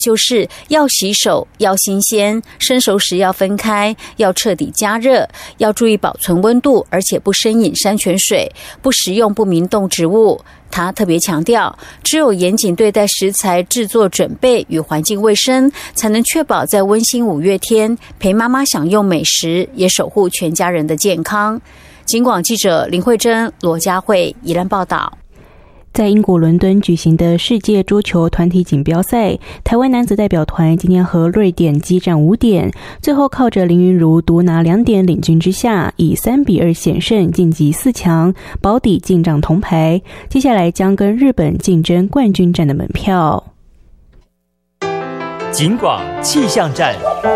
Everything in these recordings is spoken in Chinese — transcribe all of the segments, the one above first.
就是要洗手，要新鲜，生熟时要分开，要彻底加热，要注意保存温度，而且不生饮山泉水，不食用不明动植物。他特别强调，只有严谨对待食材制作准备与环境卫生，才能确保在温馨五月天陪妈妈享用美食，也守护全家人的健康。警广记者林慧珍、罗佳慧宜兰报道。 在英国伦敦举行的世界桌球团体锦标赛，台湾男子代表团今天和瑞典激战5点，最后靠着林昀儒独拿2点领军之下，以3-2险胜晋级4强，保底进账铜牌。接下来将跟日本竞争冠军战的门票。 警广气象站。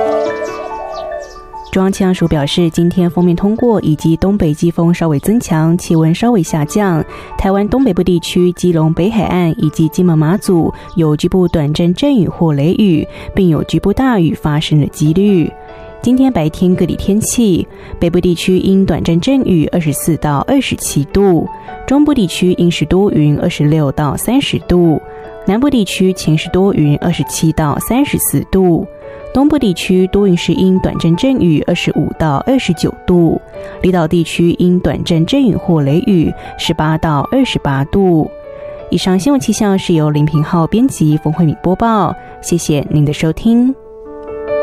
中央气象署表示，今天锋面通过以及东北季风稍微增强，气温稍微下降。台湾东北部地区、基隆北海岸以及金门马祖有局部短暂阵雨或雷雨，并有局部大雨发生的几率。今天白天各地天气，北部地区因短暂阵雨24到27度，中部地区因时多云26到30度，南部地区晴时多云27到34度。东部地区多云时阴短暂阵雨25到29度，离岛地区因短暂阵雨或雷雨18到28度。以上新闻气象是由林平浩编辑，冯慧敏播报，谢谢您的收听。